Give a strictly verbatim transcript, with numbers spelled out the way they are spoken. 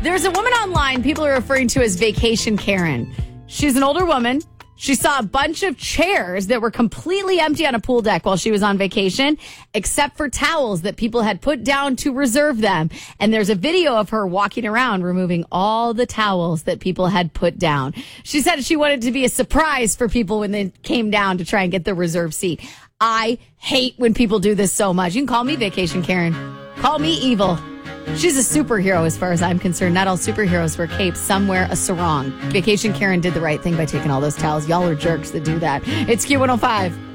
There's a woman online people are referring to as Vacation Karen. She's an older woman. She saw a bunch of chairs that were completely empty on a pool deck while she was on vacation, except for towels that people had put down to reserve them. And there's a video of her walking around removing all the towels that people had put down. She said she wanted to be a surprise for people when they came down to try and get the reserved seat. I hate when people do this so much. You can call me Vacation Karen. Call me evil. She's a superhero as far as I'm concerned. Not all superheroes wear capes. Some wear a sarong. Vacation Karen did the right thing by taking all those towels. Y'all are jerks that do that. It's Q one oh five.